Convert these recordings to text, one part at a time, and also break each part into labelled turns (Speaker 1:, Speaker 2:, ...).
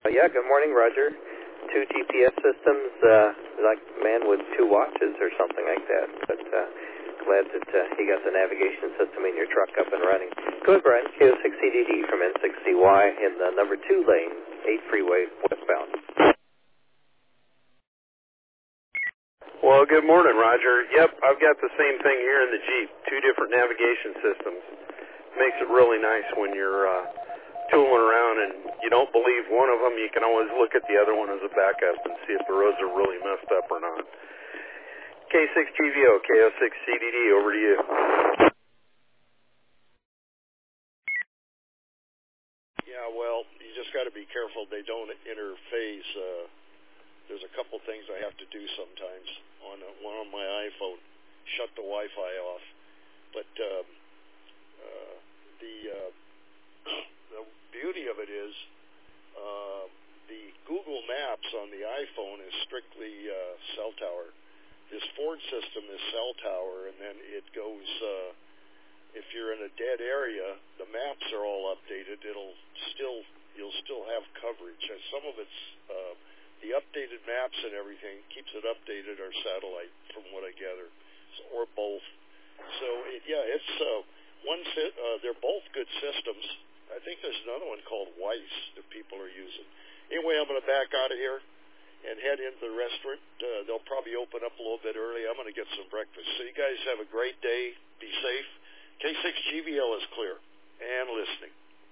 Speaker 1: Yeah, good morning, Roger. 2 GPS systems, like man with 2 watches or something like that. But glad that you got the navigation system in your truck up and running. Go ahead, Brian. KO6CDD from N6CY in the number 2 lane, 8 freeway westbound.
Speaker 2: Well, good morning, Roger. Yep, I've got the same thing here in the Jeep. 2 different navigation systems. Makes it really nice when you're tooling around and you don't believe one of them. You can always look at the other one as a backup and see if the roads are really messed up or not. K6GVO, KO6CDD, over to you.
Speaker 3: Yeah, well, you just got to be careful they don't interface. There's a couple things I have to do sometimes one on my iPhone, shut the Wi-Fi off. But the beauty of it is the Google Maps on the iPhone is strictly cell tower. This Ford system is cell tower, and then it goes, if you're in a dead area, the maps are all updated. You'll still have coverage. And some of it's, the updated maps and everything keeps it updated, or satellite, from what I gather, or both. So, they're both good systems. I think there's another one called Weiss that people are using. Anyway, I'm going to back out of here and head into the restaurant. They'll probably open up a little bit early. I'm going to get some breakfast. So you guys have a great day. Be safe. K6GVL is clear and listening.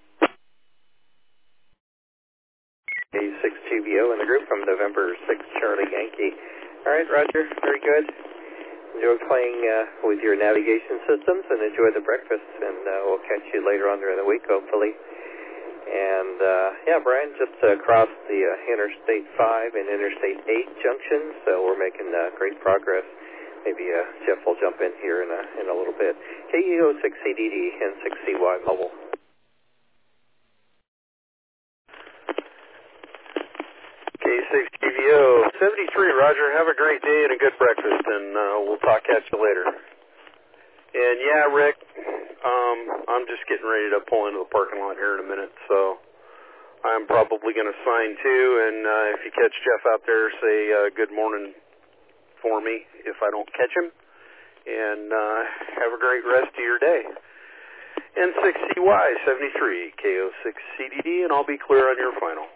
Speaker 1: K6GVO in the group from November 6th, Charlie Yankee. All right, Roger. Very good. Enjoy playing with your navigation systems and enjoy the breakfast. And we'll catch you later on during the week, hopefully. And, yeah, Brian, just across the Interstate 5 and Interstate 8 junction, so we're making great progress. Maybe Jeff will jump in here in a little bit. KEO6CDD and 6CY Mobile.
Speaker 2: K6GVO 73, Roger. Have a great day and a good breakfast, and we'll talk at you later. And, yeah, Rick, I'm just getting ready to pull into the parking lot here in a minute, so I'm probably going to sign too, and if you catch Jeff out there, say good morning for me if I don't catch him, and have a great rest of your day. N6CY 73, KO6CDD, and I'll be clear on your final.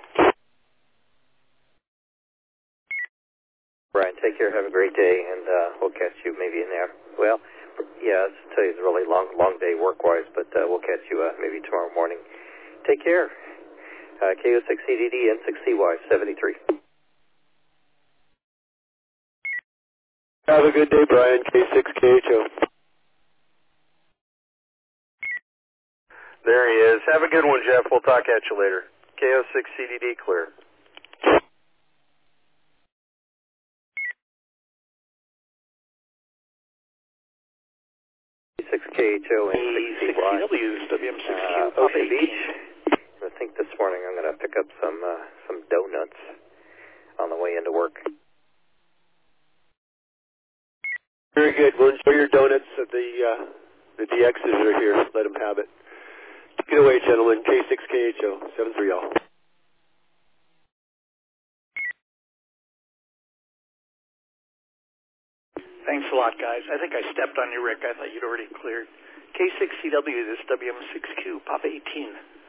Speaker 1: Brian, take care. Have a great day, and we'll catch you maybe in there. Well, yeah, it's a really long day work-wise, but we'll catch you maybe tomorrow morning. Take care. KO6CDD and 6CY 73.
Speaker 4: Have a good day, Brian. K6KHO.
Speaker 2: There he is. Have a good one, Jeff. We'll talk at you later. KO6CDD clear.
Speaker 1: 6KHO and 6CY.
Speaker 5: WM6Q,
Speaker 1: Ocean Beach. I think this morning I'm going to pick up some donuts on the way into work.
Speaker 4: Very good. Well, enjoy your donuts. The DXs are here. Let them have it. Take it away, gentlemen. K6KHO 73 all.
Speaker 5: Thanks a lot, guys. I think I stepped on you, Rick. I thought you'd already cleared. K6CW, this WM6Q, Papa 18.